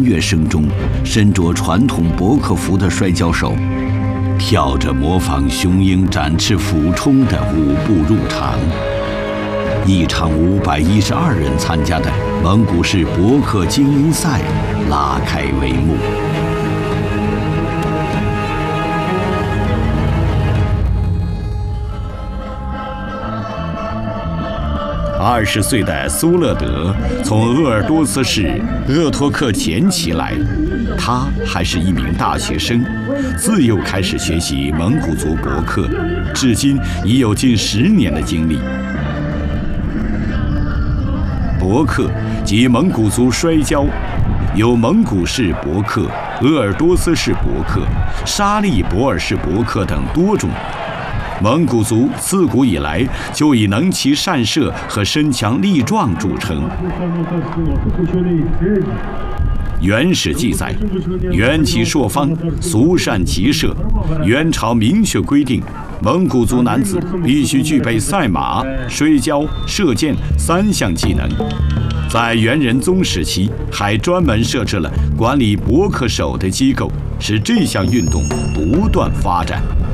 乐声中，身着传统伯克服的摔跤手，跳着模仿雄鹰展翅俯冲的舞步入场。一场512人参加的蒙古式伯克精英赛拉开帷幕。20岁的苏勒德从鄂尔多斯市鄂托克前旗来，他还是一名大学生，自幼开始学习蒙古族伯克，至今已有近10年的经历。伯克即蒙古族摔跤，有蒙古式伯克、鄂尔多斯式伯克、沙利博尔式伯克等多种。蒙古族自古以来就以能骑善射和身强力壮著称。元史记载，元起朔方，俗善骑射。元朝明确规定，蒙古族男子必须具备赛马、摔跤、射箭3项技能。在元仁宗时期，还专门设置了管理伯克手的机构，使这项运动不断发展。